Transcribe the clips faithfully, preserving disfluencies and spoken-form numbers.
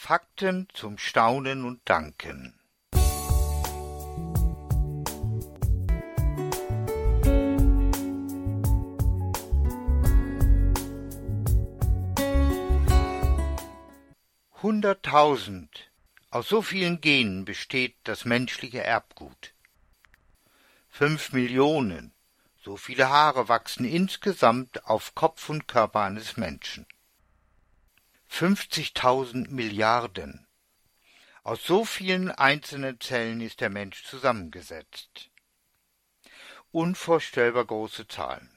Fakten zum Staunen und Danken. Hunderttausend. Aus so vielen Genen besteht das menschliche Erbgut. Fünf Millionen. So viele Haare wachsen insgesamt auf Kopf und Körper eines Menschen. fünfzigtausend Milliarden. Aus so vielen einzelnen Zellen ist der Mensch zusammengesetzt. Unvorstellbar große Zahlen.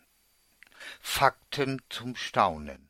Fakten zum Staunen.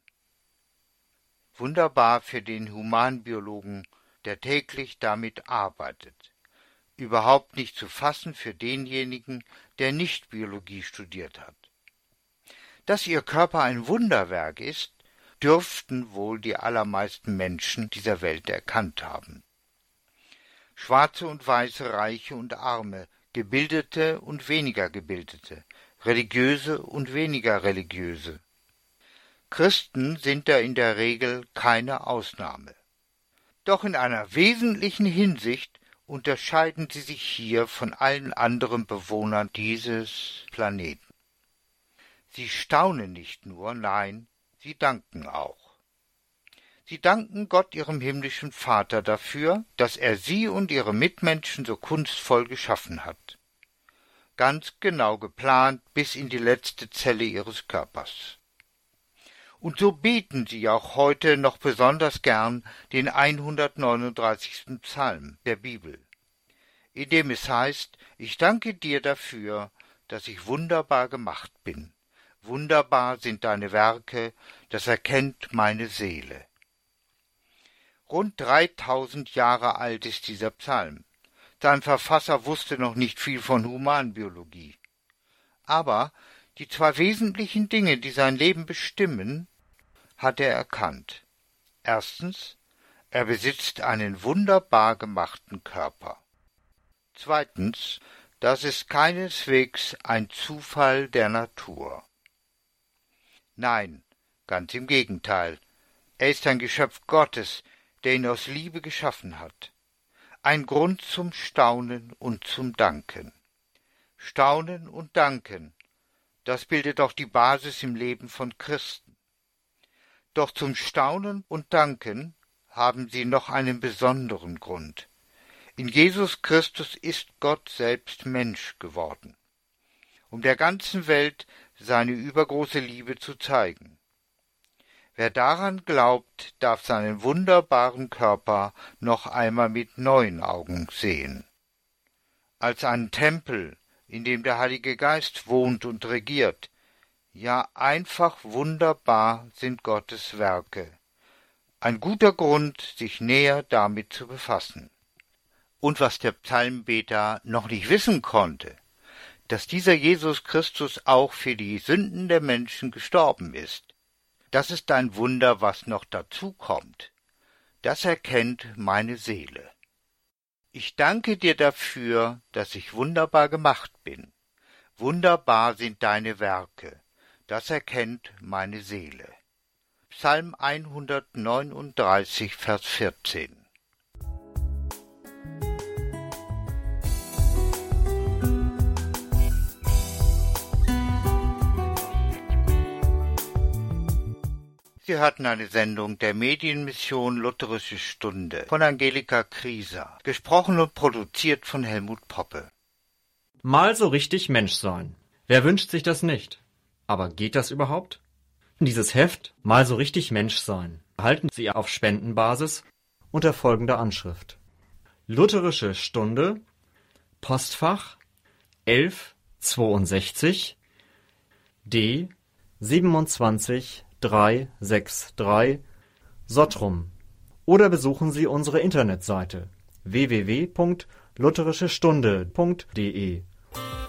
Wunderbar für den Humanbiologen, der täglich damit arbeitet. Überhaupt nicht zu fassen für denjenigen, der nicht Biologie studiert hat. Dass ihr Körper ein Wunderwerk ist, dürften wohl die allermeisten Menschen dieser Welt erkannt haben. Schwarze und Weiße, Reiche und Arme, Gebildete und weniger Gebildete, Religiöse und weniger Religiöse. Christen sind da in der Regel keine Ausnahme. Doch in einer wesentlichen Hinsicht unterscheiden sie sich hier von allen anderen Bewohnern dieses Planeten. Sie staunen nicht nur, nein, sie danken auch. Sie danken Gott, ihrem himmlischen Vater, dafür, dass er sie und ihre Mitmenschen so kunstvoll geschaffen hat. Ganz genau geplant bis in die letzte Zelle ihres Körpers. Und so beten sie auch heute noch besonders gern den hundertneununddreißigsten Psalm der Bibel, in dem es heißt: Ich danke dir dafür, dass ich wunderbar gemacht bin. Wunderbar sind deine Werke, das erkennt meine Seele. Rund dreitausend Jahre alt ist dieser Psalm. Sein Verfasser wusste noch nicht viel von Humanbiologie. Aber die zwei wesentlichen Dinge, die sein Leben bestimmen, hat er erkannt. Erstens, er besitzt einen wunderbar gemachten Körper. Zweitens, das ist keineswegs ein Zufall der Natur. Nein, ganz im Gegenteil. Er ist ein Geschöpf Gottes, der ihn aus Liebe geschaffen hat. Ein Grund zum Staunen und zum Danken. Staunen und Danken, das bildet auch die Basis im Leben von Christen. Doch zum Staunen und Danken haben sie noch einen besonderen Grund. In Jesus Christus ist Gott selbst Mensch geworden, um der ganzen Welt seine übergroße Liebe zu zeigen. Wer daran glaubt, darf seinen wunderbaren Körper noch einmal mit neuen Augen sehen. Als einen Tempel, in dem der Heilige Geist wohnt und regiert. Ja, einfach wunderbar sind Gottes Werke. Ein guter Grund, sich näher damit zu befassen. Und was der Psalmbeter noch nicht wissen konnte, dass dieser Jesus Christus auch für die Sünden der Menschen gestorben ist. Das ist ein Wunder, was noch dazu kommt. Das erkennt meine Seele. Ich danke dir dafür, dass ich wunderbar gemacht bin. Wunderbar sind deine Werke. Das erkennt meine Seele. Psalm hundertneununddreißig, Vers vierzehn. Sie hörten eine Sendung der Medienmission Lutherische Stunde von Angelika Krieser, gesprochen und produziert von Helmut Poppe. Mal so richtig Mensch sein. Wer wünscht sich das nicht? Aber geht das überhaupt? Dieses Heft Mal so richtig Mensch sein erhalten Sie auf Spendenbasis unter folgender Anschrift: Lutherische Stunde, Postfach elf zweiundsechzig D siebenundzwanzig dreihundertdreiundsechzig Sottrum, oder besuchen Sie unsere Internetseite w w w punkt lutherische stunde punkt d e.